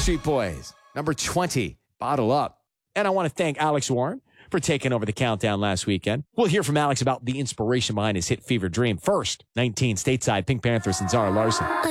Backstreet Boys, number 20, Bottle Up. And I want to thank Alex Warren for taking over the countdown last weekend. We'll hear from Alex about the inspiration behind his hit Fever Dream. First, 19 stateside Pink Panthers and Zara Larson.